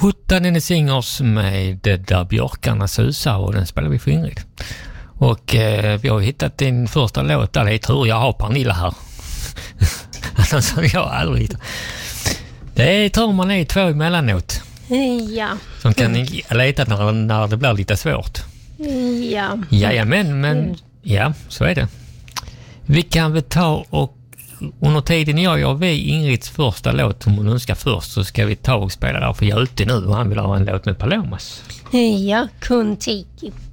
Huttanene Singers med Där björkarna susar, och den spelar vi för Ingrid. Och vi har hittat din första låt, det är tur jag har Pernilla här. Alltså jag har aldrig hittat. Det är tur man är två emellanåt. Ja. Som kan leta när det blir lite svårt. Ja. Men ja, så är det. Vi kan väl ta och under tiden jag gör vi Ingrids första låt som hon önskar först, så ska vi ta och spela där för Hjölte nu, och han vill ha en låt med Palomas. Ja, Kon-Tiki.